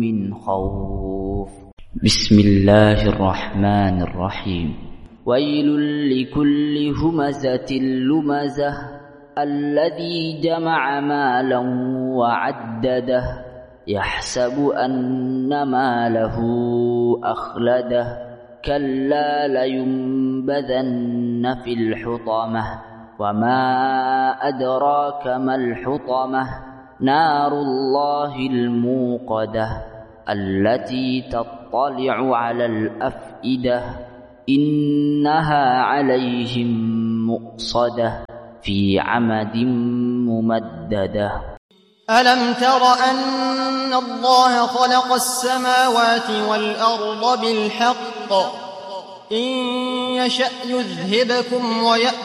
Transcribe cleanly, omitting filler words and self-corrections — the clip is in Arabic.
من خوف. بسم الله الرحمن الرحيم. ويل لكل همزة لمزة الذي جمع مالا وعدده يحسب أن ماله أخلده كلا لينبذن في الحطمة وما أدراك ما الحطمة نار الله الموقدة التي تطلع على الأفئدة إنها عليهم مؤصدة في عمد ممددة. ألم تر أن الله خلق السماوات والأرض بالحق إن يشأ يذهبكم ويأتي